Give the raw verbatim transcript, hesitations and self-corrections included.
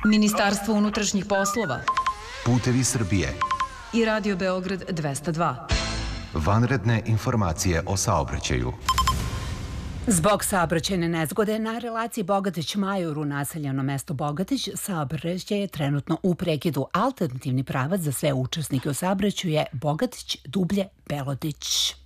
Ministarstvo unutrašnjih poslova, Putevi Srbije i Radio Beograd dvesta dva. Vanredne informacije o saobraćaju. Zbog saobraćajne nezgode na relaciji Bogatić-Majur u naseljeno mesto Bogatić, saobraćaj je trenutno u prekidu. Alternativni pravac za sve učesnike u saobraćaju je Bogatić-Dublje-Belodić.